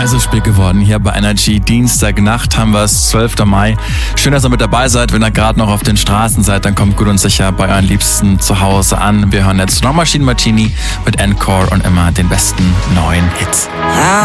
Es ist spät geworden hier bei Energy. Dienstagnacht haben wir es, 12. Mai. Schön, dass ihr mit dabei seid. Wenn ihr gerade noch auf den Straßen seid, dann kommt gut und sicher bei euren Liebsten zu Hause an. Wir hören jetzt noch Machine Martini mit Encore und immer den besten neuen Hits.